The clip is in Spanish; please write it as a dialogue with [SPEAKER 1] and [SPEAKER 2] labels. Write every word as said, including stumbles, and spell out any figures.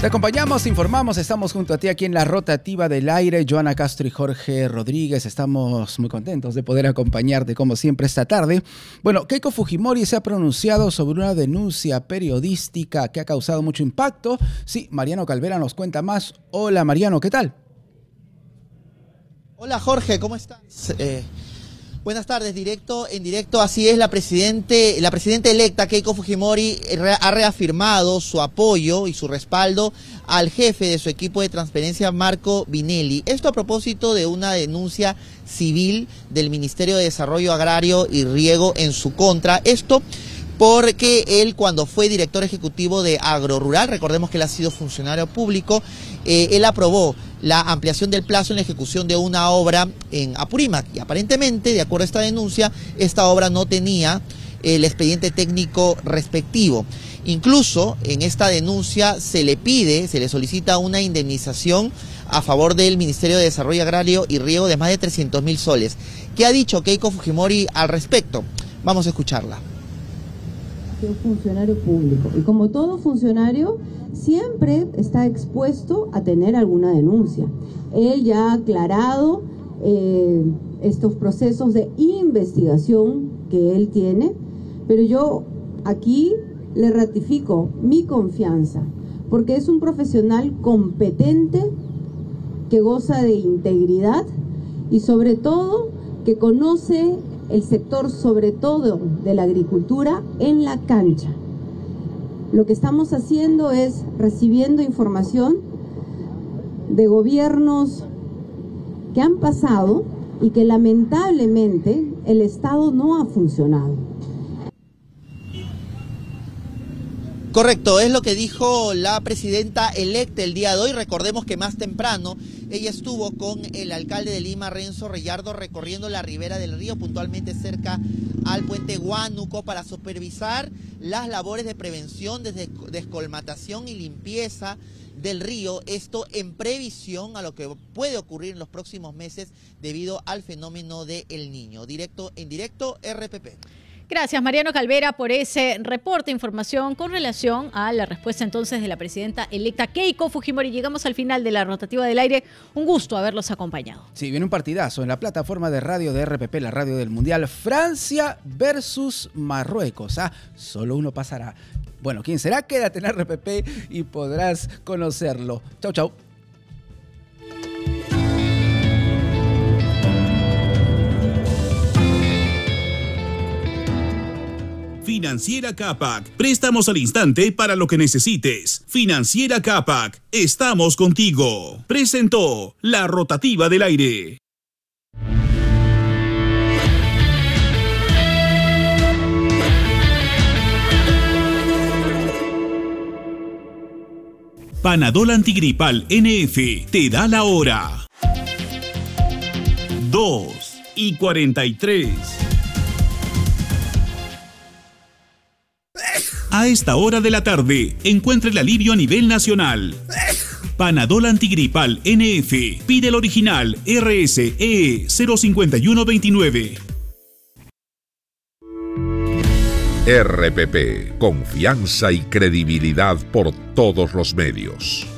[SPEAKER 1] Te acompañamos, informamos, estamos junto a ti aquí en la rotativa del aire. Joana Castro y Jorge Rodríguez, estamos muy contentos de poder acompañarte como siempre esta tarde. Bueno, Keiko Fujimori se ha pronunciado sobre una denuncia periodística que ha causado mucho impacto. Sí, Mariano Calvera nos cuenta más. Hola Mariano, ¿qué tal?
[SPEAKER 2] Hola Jorge, ¿cómo estás? Eh, buenas tardes, directo en directo. Así es, la presidente, la presidenta electa Keiko Fujimori ha reafirmado su apoyo y su respaldo al jefe de su equipo de transparencia, Marco Vinelli. Esto a propósito de una denuncia civil del Ministerio de Desarrollo Agrario y Riego en su contra. Esto porque él, cuando fue director ejecutivo de Agrorural, recordemos que él ha sido funcionario público, eh, él aprobó la ampliación del plazo en la ejecución de una obra en Apurímac. Y aparentemente, de acuerdo a esta denuncia, esta obra no tenía el expediente técnico respectivo. Incluso en esta denuncia se le pide, se le solicita una indemnización a favor del Ministerio de Desarrollo Agrario y Riego de más de trescientos mil soles. ¿Qué ha dicho Keiko Fujimori al respecto? Vamos a escucharla.
[SPEAKER 3] Un funcionario público, y como todo funcionario siempre está expuesto a tener alguna denuncia. Él ya ha aclarado eh, estos procesos de investigación que él tiene, pero yo aquí le ratifico mi confianza, porque es un profesional competente que goza de integridad y sobre todo que conoce el sector, sobre todo de la agricultura, en la cancha. Lo que estamos haciendo es recibiendo información de gobiernos que han pasado y que lamentablemente el Estado no ha funcionado.
[SPEAKER 2] Correcto, es lo que dijo la presidenta electa el día de hoy. Recordemos que más temprano ella estuvo con el alcalde de Lima, Renzo Reyardo, recorriendo la ribera del río, puntualmente cerca al puente Huánuco, para supervisar las labores de prevención, desde descolmatación y limpieza del río. Esto en previsión a lo que puede ocurrir en los próximos meses debido al fenómeno de El Niño. Directo en directo, R P P.
[SPEAKER 4] Gracias, Mariano Calvera, por ese reporte, información con relación a la respuesta entonces de la presidenta electa Keiko Fujimori. Llegamos al final de la rotativa del aire. Un gusto haberlos acompañado.
[SPEAKER 1] Sí, viene un partidazo en la plataforma de radio de R P P, la radio del Mundial. Francia versus Marruecos. Ah, solo uno pasará. Bueno, ¿quién será? Quédate en R P P y podrás conocerlo. Chau, chau.
[SPEAKER 5] Financiera Capac, préstamos al instante para lo que necesites. Financiera Capac, estamos contigo. Presentó la rotativa del aire. Panadol Antigripal N F te da la hora. dos y cuarenta y tres. A esta hora de la tarde, encuentra el alivio a nivel nacional. Panadol Antigripal N F. Pide el original R S E cero cinco uno dos nueve.
[SPEAKER 6] R P P. Confianza y credibilidad por todos los medios.